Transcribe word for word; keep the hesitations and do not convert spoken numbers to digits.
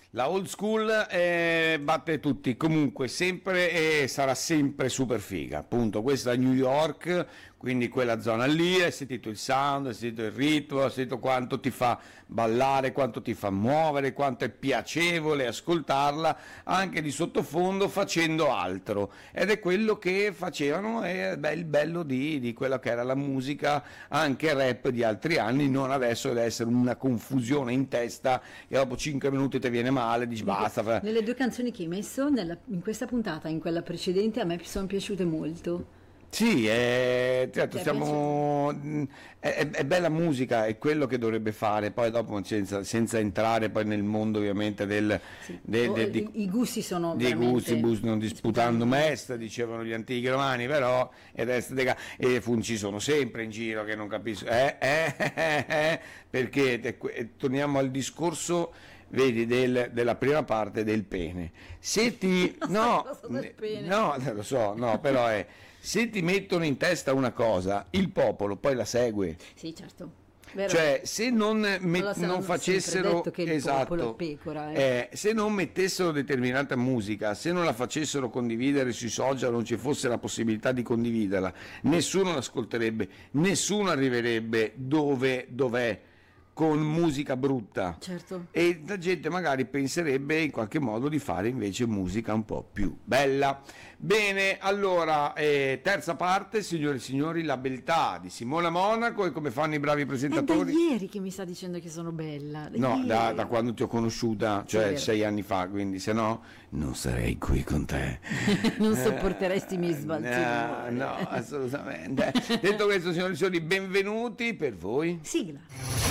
La old school eh, batte tutti, comunque sempre e eh, sarà sempre super figa, appunto. Questa è New York, quindi quella zona lì, hai sentito il sound, hai sentito il ritmo, hai sentito quanto ti fa ballare, quanto ti fa muovere, quanto è piacevole ascoltarla anche di sottofondo facendo altro, ed è quello che facevano, è beh, il bello di, di quella che era la musica anche rap di altri anni, non adesso deve essere una confusione in testa e dopo cinque minuti ti viene male, dici basta. Nelle due canzoni che hai messo nella, in questa puntata, in quella precedente, a me sono piaciute molto. Sì, è, certo, stiamo, è, è bella musica, è quello che dovrebbe fare, poi dopo senza, senza entrare poi nel mondo ovviamente del, sì. del, oh, del, i, di, i gusti sono dei gusti, bus, non disputando disputando mest, dicevano gli antichi romani, però ed est de, e funci sono sempre in giro che non capisco, eh, eh, eh, eh, perché te, torniamo al discorso, vedi, del, della prima parte del pene. Se ti no, pene. no, lo so, no, però è se ti mettono in testa una cosa, il popolo poi la segue. Sì, certo. Vero. Cioè, se non, met- non facessero detto che il esatto, popolo pecora, eh. Eh, se non mettessero determinata musica, se non la facessero condividere sui social, non ci fosse la possibilità di condividerla, nessuno l'ascolterebbe, nessuno arriverebbe dove dov'è con musica brutta, certo. E la gente magari penserebbe in qualche modo di fare invece musica un po' più bella. Bene, allora eh, terza parte, signore e signori, la beltà di Simona Monaco, e come fanno i bravi presentatori. È da ieri che mi sta dicendo che sono bella. Da no, da, da quando ti ho conosciuta, cioè sì, sei anni fa, quindi se no non sarei qui con te. Non sopporteresti i miei sbalzi. No, no, assolutamente. Detto questo, signore e signori, benvenuti per voi. Sigla.